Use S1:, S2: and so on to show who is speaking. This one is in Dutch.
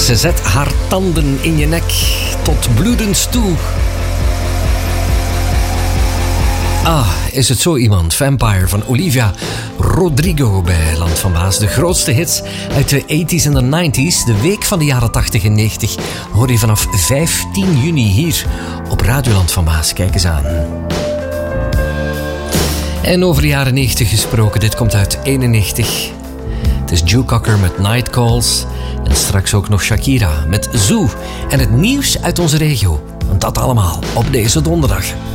S1: Ze zet haar tanden in je nek tot bloedens toe. Ah, is het zo iemand? Vampire van Olivia Rodrigo bij Land van Maas. De grootste hits uit de 80s en de 90s. De week van de jaren 80 en 90 hoor je vanaf 15 juni hier op Radio Land van Maas. Kijk eens aan. En over de jaren 90 gesproken, dit komt uit 91. Het is Joe Cocker met Night Calls. En straks ook nog Shakira met Zoo. En het nieuws uit onze regio. En dat allemaal op deze donderdag.